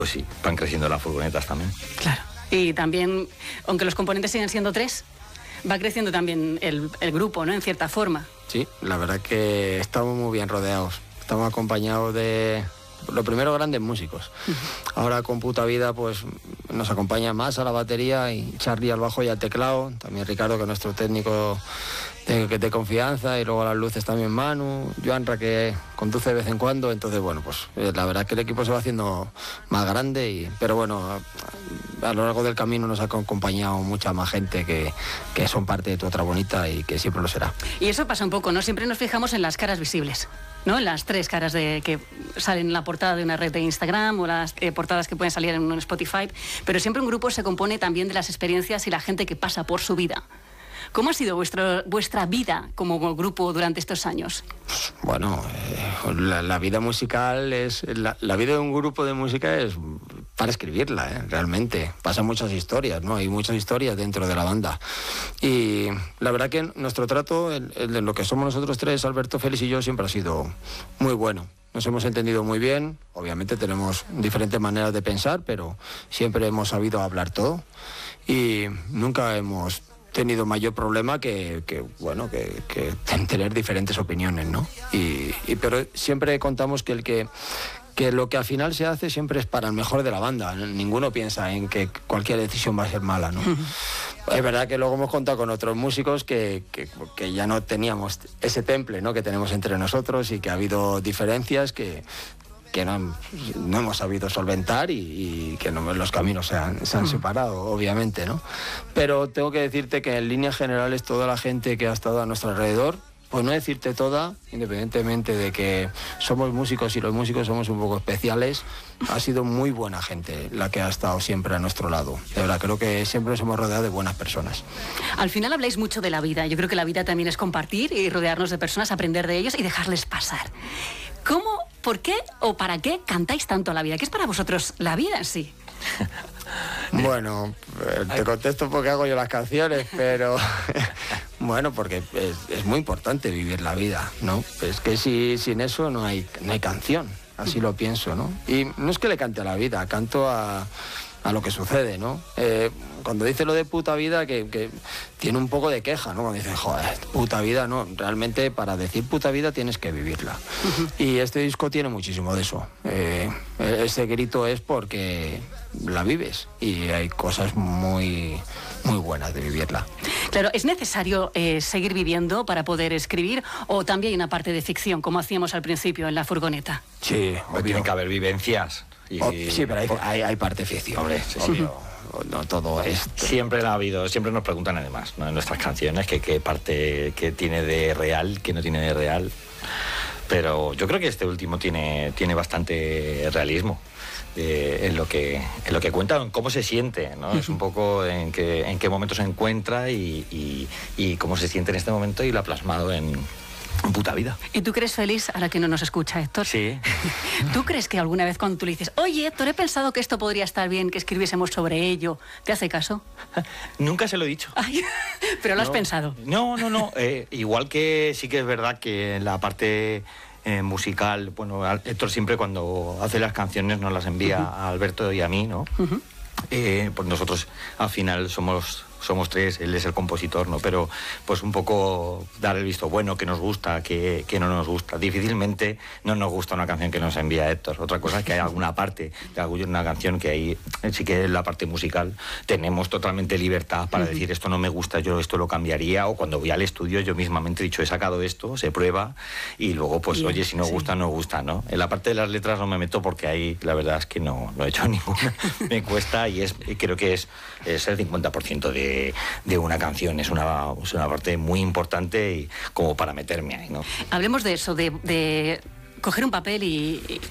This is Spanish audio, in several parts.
pues sí, van creciendo las furgonetas también. Claro. Y también, aunque los componentes siguen siendo 3, va creciendo también el grupo, ¿no? En cierta forma. Sí, la verdad que estamos muy bien rodeados. Estamos acompañados de, lo primero, grandes músicos. Ahora con Puta Vida pues nos acompaña más a la batería y Charlie al bajo y al teclado. También Ricardo, que es nuestro técnico de confianza, y luego a las luces también Manu, Joanra, que conduce de vez en cuando. Entonces, bueno, pues la verdad que el equipo se va haciendo más grande, pero bueno, a lo largo del camino nos ha acompañado mucha más gente que son parte de Tu Otra Bonita y que siempre lo será. Y eso pasa un poco, ¿no? Siempre nos fijamos en las caras visibles, ¿no? En las 3 caras que salen en la portada de una red de Instagram o las portadas que pueden salir en un Spotify, pero siempre un grupo se compone también de las experiencias y la gente que pasa por su vida. ¿Cómo ha sido vuestra vida como grupo durante estos años? Bueno, la vida musical es... La vida de un grupo de música es para escribirla, realmente. Pasan muchas historias, ¿no? Hay muchas historias dentro de la banda. Y la verdad que nuestro trato, el de lo que somos nosotros 3, Alberto, Félix y yo, siempre ha sido muy bueno. Nos hemos entendido muy bien. Obviamente tenemos diferentes maneras de pensar, pero siempre hemos sabido hablar todo. Y nunca hemos tenido mayor problema que tener diferentes opiniones, ¿no? Pero siempre contamos que lo que al final se hace siempre es para el mejor de la banda. Ninguno piensa en que cualquier decisión va a ser mala, ¿no? Es verdad que luego hemos contado con otros músicos que ya no teníamos ese temple, ¿no?, que tenemos entre nosotros, y que ha habido diferencias que no hemos sabido solventar y que los caminos se han separado, obviamente, ¿no? Pero tengo que decirte que en líneas generales toda la gente que ha estado a nuestro alrededor, pues no decirte toda, independientemente de que somos músicos y los músicos somos un poco especiales, ha sido muy buena gente la que ha estado siempre a nuestro lado. De verdad, creo que siempre nos hemos rodeado de buenas personas. Al final habláis mucho de la vida. Yo creo que la vida también es compartir y rodearnos de personas, aprender de ellos y dejarles pasar. ¿Cómo, por qué o para qué cantáis tanto la vida? ¿Qué es para vosotros la vida en sí? Bueno, te contesto porque hago yo las canciones, pero bueno, porque es muy importante vivir la vida, ¿no? Es que sin eso no hay canción, así lo pienso, ¿no? Y no es que le cante a la vida, canto a lo que sucede, ¿no? Cuando dice lo de puta vida, que tiene un poco de queja, ¿no? Cuando dice, joder, puta vida, no. Realmente, para decir puta vida tienes que vivirla. Y este disco tiene muchísimo de eso. Ese grito es porque la vives y hay cosas muy, muy buenas de vivirla. Claro, ¿es necesario seguir viviendo para poder escribir, o también hay una parte de ficción, como hacíamos al principio en La Furgoneta? Sí, tienen que haber vivencias. Sí, pero hay parte ficción. Hombre, sí, obvio. No todo es... Siempre ha habido, siempre nos preguntan además, ¿no?, en nuestras canciones, qué parte que tiene de real, qué no tiene de real. Pero yo creo que este último tiene bastante realismo en lo que cuenta, en cómo se siente, ¿no? Es un poco en qué momento se encuentra y cómo se siente en este momento, y lo ha plasmado en Puta Vida. ¿Y tú crees, Félix, ahora que no nos escucha Héctor? Sí. ¿Tú crees que alguna vez cuando tú le dices, oye, Héctor, he pensado que esto podría estar bien, que escribiésemos sobre ello, te hace caso? Nunca se lo he dicho. Ay, pero lo has pensado. No. Igual que sí que es verdad que en la parte musical, bueno, Héctor siempre cuando hace las canciones nos las envía a Alberto y a mí, ¿no? Pues nosotros al final somos 3, él es el compositor, ¿no? Pero pues un poco dar el visto bueno, que nos gusta, que no nos gusta. Difícilmente no nos gusta una canción que nos envía Héctor. Otra cosa es que hay alguna parte de alguna canción que ahí sí que en la parte musical tenemos totalmente libertad para decir esto no me gusta, yo esto lo cambiaría, o cuando voy al estudio yo mismamente he dicho, he sacado esto, se prueba y luego pues bien, oye, si no gusta, no gusta, ¿no? En la parte de las letras no me meto porque ahí la verdad es que no he hecho ninguna me cuesta, y creo que es el 50% de una canción, es una parte muy importante y como para meterme ahí, ¿no? Hablemos de eso, de coger un papel y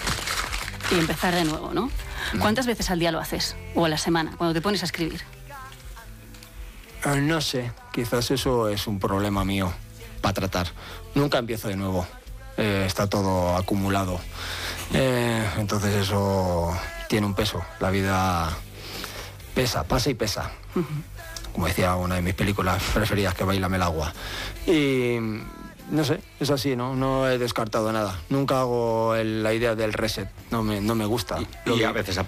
empezar de nuevo, ¿no? ¿Cuántas veces al día lo haces? O a la semana, cuando te pones a escribir. No sé, quizás eso es un problema mío para tratar. Nunca empiezo de nuevo, está todo acumulado. Entonces eso tiene un peso, la vida pasa y pesa. Como decía una de mis películas preferidas, que Báilame el agua. Y no sé, es así, no he descartado nada. Nunca hago la idea del reset, no me gusta. Y a veces